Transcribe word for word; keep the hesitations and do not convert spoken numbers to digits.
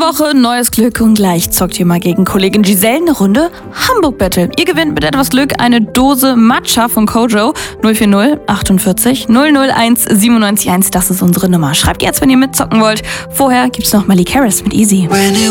Woche, neues Glück und gleich zockt ihr mal gegen Kollegin Giselle eine Runde Hamburg Battle. Ihr gewinnt mit etwas Glück eine Dose Matcha von Kojo. null vier null achtundvierzig null null eins siebenundneunzig eins, das ist unsere Nummer. Schreibt jetzt, wenn ihr mitzocken wollt. Vorher gibt's noch Miley Harris mit Easy.